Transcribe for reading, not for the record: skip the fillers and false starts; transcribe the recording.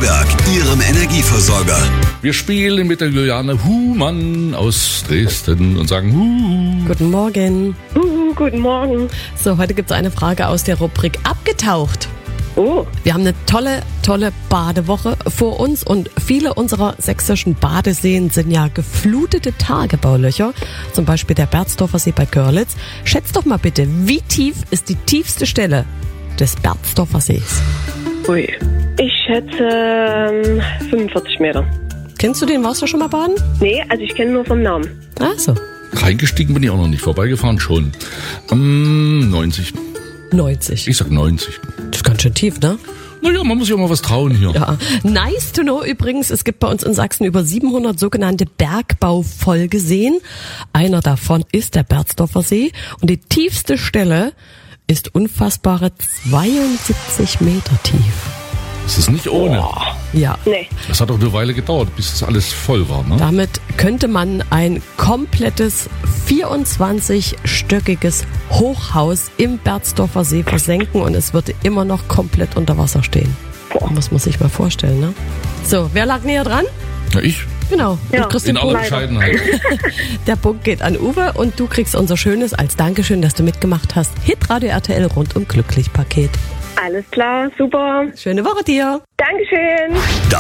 Freiberg, Ihrem Energieversorger. Wir spielen mit der Juliane Humann aus Dresden und sagen Guten Morgen. Guten Morgen. So, heute gibt es eine Frage aus der Rubrik Abgetaucht. Oh, Wir haben eine tolle Badewoche vor uns und viele unserer sächsischen Badeseen sind ja geflutete Tagebaulöcher. Zum Beispiel der Berzdorfer See bei Görlitz. Schätzt doch mal bitte, wie tief ist die tiefste Stelle des Berzdorfer Sees? ui. Ich schätze 45 Meter. Kennst du den? Warst du schon mal baden? Nee, also ich kenne nur vom Namen. Ach so, reingestiegen bin ich auch noch nicht, vorbeigefahren schon. 90. 90. Ich sag 90. Das ist ganz schön tief, ne? Naja, man muss ja mal was trauen hier. Ja, nice to know übrigens, es gibt bei uns in Sachsen über 700 sogenannte Bergbaufolgeseen. Einer davon ist der Berzdorfer See und die tiefste Stelle ist unfassbare 72 Meter tief. Das ist nicht ohne. Ja, Nee. Das hat auch eine Weile gedauert, bis das alles voll war, ne? damit könnte man ein komplettes 24-stöckiges Hochhaus im Berzdorfer See versenken und es würde immer noch komplett unter Wasser stehen. Muss man sich mal vorstellen, ne? So, wer lag näher dran? Ja, ich. Genau. Ja. Du kriegst In den aller Punkt. Bescheidenheit. Der Punkt geht an Uwe und du kriegst unser schönes als Dankeschön, dass du mitgemacht hast. Hitradio RTL rundum glücklich Paket. Alles klar, super. Schöne Woche dir. Dankeschön.